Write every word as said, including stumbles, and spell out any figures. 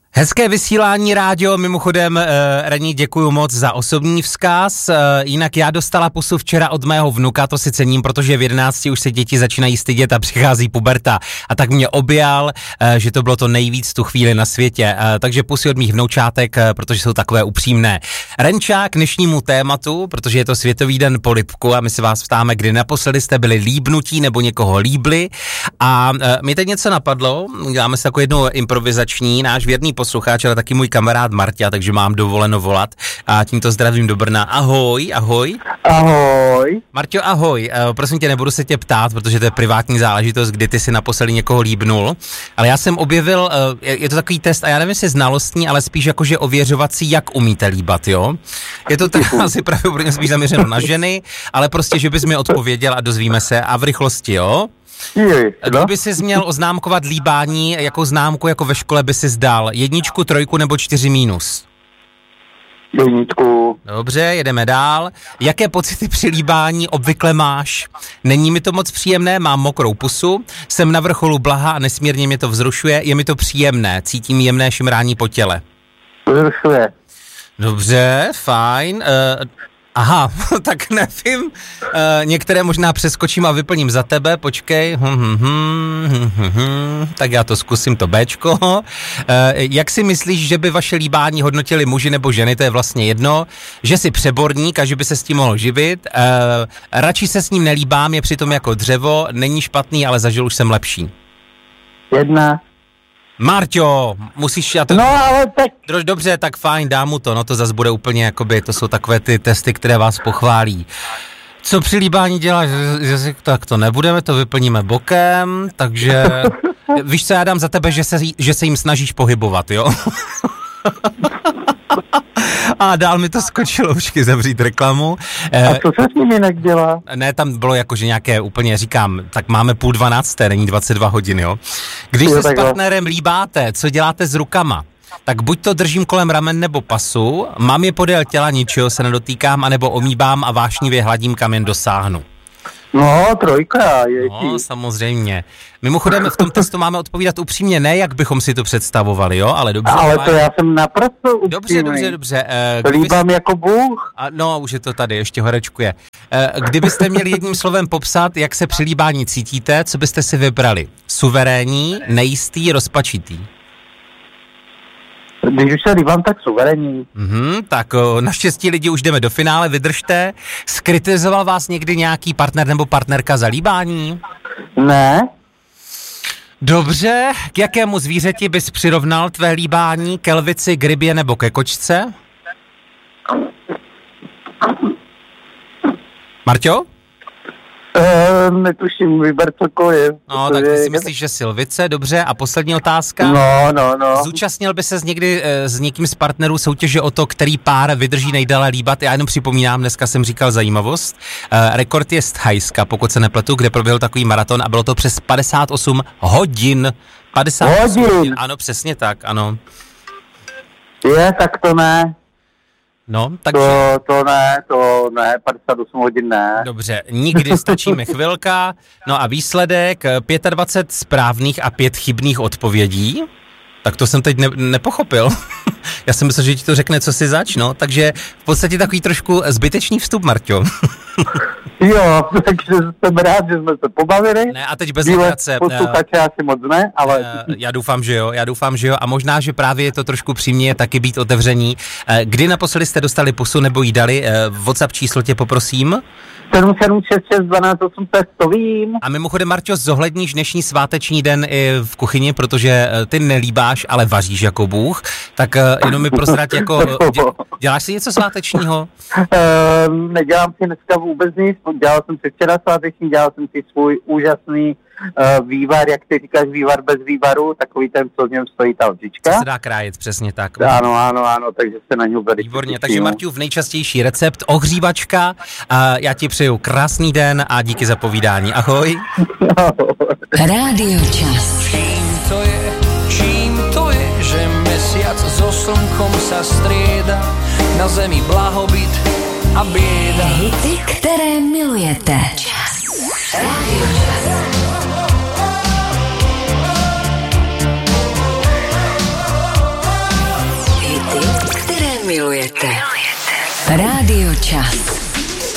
Hezké vysílání rádio, mimochodem uh, Reni, děkuju moc za osobní vzkaz, uh, jinak já dostala pusu včera od mého vnuka, to si cením, protože v jedenácti už se děti začínají stydět a přichází puberta a tak mě objal, uh, že to bylo to nejvíc tu chvíli na světě, uh, takže pusy od mých vnoučátek, uh, protože jsou takové upřímné. Renča, k dnešnímu tématu, protože je to Světový den polibku a my se vás ptáme, kdy naposledy jste byli líbnutí nebo někoho líbli a uh, mě teď něco napadlo, děláme si takovou jednu improvizační, náš věrný poslucháč, ale taky můj kamarád Marťa, takže mám dovoleno volat a tímto zdravím do Brna. Ahoj, ahoj. Ahoj. Marťo, ahoj. Uh, prosím tě, nebudu se tě ptát, protože to je privátní záležitost, kdy ty si naposledy někoho líbnul, ale já jsem objevil, uh, je, je to takový test a já nevím, jestli znalostní, ale spíš jakože ověřovací, jak umíte líbat, jo? Je to tak asi pravděpodobně spíš zaměřeno na ženy, ale prostě, že bys mi odpověděl a dozvíme se a v rychlosti, jo? Kdyby jsi měl oznámkovat líbání, jakou známku jako ve škole by si zdal? Jedničku, trojku nebo čtyři mínus? Jedničku. Dobře, jedeme dál. Jaké pocity při líbání obvykle máš? Není mi to moc příjemné, mám mokrou pusu, jsem na vrcholu blaha a nesmírně mě to vzrušuje, je mi to příjemné, cítím jemné šimrání po těle. Vzrušuje. Dobře, fajn. Uh, Aha, tak nevím, uh, některé možná přeskočím a vyplním za tebe, počkej, hm, hm, hm, hm, hm. Tak já to zkusím, to Bčko. Uh, jak si myslíš, že by vaše líbání hodnotili muži nebo ženy, to je vlastně jedno, že jsi přeborník a že by se s tím mohl živit, uh, radši se s ním nelíbám, je přitom jako dřevo, není špatný, ale zažil už jsem lepší. Jedna. Marťo, musíš... Já to... No, ale tak... Dobře, tak fajn, dám mu to, no to zase bude úplně jakoby, to jsou takové ty testy, které vás pochválí. Co při líbání děláš, že, že si, tak to nebudeme, to vyplníme bokem, takže... Víš co, já dám za tebe, že se, že se jim snažíš pohybovat, jo? A dál mi to skočilo, počkej, zavřít reklamu. A co se s nimi jinak dělá? Ne, tam bylo jakože nějaké úplně, říkám, tak máme půl dvanácté, není dvacet dva hodin, jo? Když jo, se s partnerem líbáte, co děláte s rukama? Tak buď to držím kolem ramen nebo pasu, mám je podél těla, ničeho se nedotýkám, anebo omýbám a vášnivě hladím, kam jen dosáhnu. No, trojka, je. No, samozřejmě. Mimochodem v tom testu máme odpovídat upřímně, ne jak bychom si to představovali, jo, ale dobře. Ale to já jsem naprosto upřímný. Dobře, dobře, dobře. Uh, Líbám bys... jako Bůh. A, no, už je to tady, ještě horečkuje. Uh, kdybyste měli jedním slovem popsat, jak se při líbání cítíte, co byste si vybrali? Suverénní, nejistý, rozpačitý? Když už se líbám, tak suverénní. Mhm, tak o, naštěstí lidi už jdeme do finále, vydržte. Skritizoval vás někdy nějaký partner nebo partnerka za líbání? Ne. Dobře, k jakému zvířeti bys přirovnal tvé líbání? Ke lvici, k rybě nebo ke kočce? Marťo? Uh, netuším, vyber cokoliv. No, tak ty si myslíš, že Silvice, dobře. A poslední otázka. No, no, no. Zúčastnil by ses někdy e, s někým z partnerů soutěže o to, který pár vydrží nejdále líbat? Já jenom připomínám, dneska jsem říkal zajímavost. E, rekord je z Thajska, pokud se nepletu, kde proběhl takový maraton a bylo to přes padesát osm hodin. padesát osm hodin? hodin. Ano, přesně tak, ano. Je, tak to ne. No, takže... To, to ne, to ne, padesát osm hodin ne. Dobře, nikdy stačí mi chvilka. No a výsledek, dvacet pět správných a pět chybných odpovědí. Tak to jsem teď ne- nepochopil. Já jsem myslel, že ti to řekne, co si zač, no. Takže v podstatě takový trošku zbytečný vstup, Marťo. Jo, takže jsem rád, že jsme se pobavili. Ne, a teď bez legrace. Posluchače uh, asi moc ne, ale... Uh, já doufám, že jo, já doufám, že jo. A možná, že právě je to trošku přímě taky být otevření. Uh, kdy naposledy jste dostali pusu nebo jí dali? Uh, WhatsApp číslo tě poprosím. sedm sedm šest šest dvanáct osm pět, to vím. A mimochodem, Marťo, zohledníš dnešní sváteční den i v kuchyni, protože ty nelíbáš, ale vaříš jako Bůh, tak jenom mi prozrať, jako, děláš si něco svátečního? Uh, nedělám si dneska vůbec nic, dělal jsem si včera sváteční, dělal jsem si svůj úžasný uh, vývar, jak ty říkáš, vývar bez vývaru, takový ten, co v něm stojí ta lžička. To se dá krájet, přesně tak. Ano, ano, ano, takže se na něj velice výborně, těším. Takže Marťův nejčastější recept, ohřívačka, a já ti přeju krásný den a díky za povídání. Ahoj. Rádio Čas. Čím to je, čím to je, že mesiac so slnkom sa strieda, na zemi blahobyt a bieda. Hity, které milujete. Čas. Rádio Čas. milujete. Rádio Čas.